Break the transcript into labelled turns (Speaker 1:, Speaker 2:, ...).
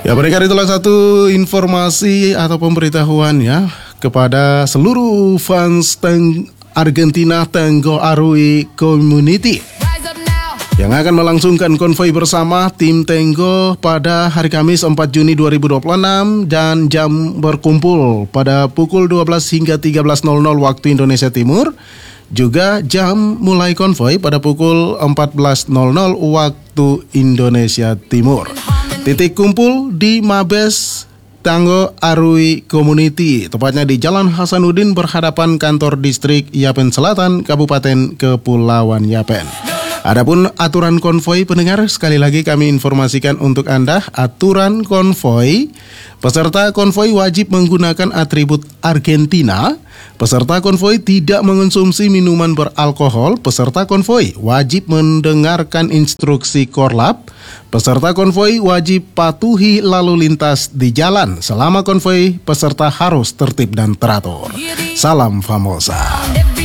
Speaker 1: Ya, pendengar, itulah satu informasi atau pemberitahuan ya kepada seluruh fans Argentina Tango Arui Community yang akan melangsungkan konvoi bersama tim Tango pada hari Kamis 4 Juni 2026 dan jam berkumpul pada pukul 12 hingga 13.00 waktu Indonesia Timur. Juga jam mulai konvoi pada pukul 14.00 waktu Indonesia Timur. Titik kumpul di Mabes Tango Arui Community, tepatnya di Jalan Hasanuddin berhadapan kantor distrik Yapen Selatan, Kabupaten Kepulauan Yapen. Adapun aturan konvoi, pendengar, sekali lagi kami informasikan untuk Anda aturan konvoi. Peserta konvoi wajib menggunakan atribut Argentina. Peserta konvoi tidak mengonsumsi minuman beralkohol. Peserta konvoi wajib mendengarkan instruksi Korlap. Peserta konvoi wajib patuhi lalu lintas di jalan. Selama konvoi, peserta harus tertib dan teratur. Salam Famosa.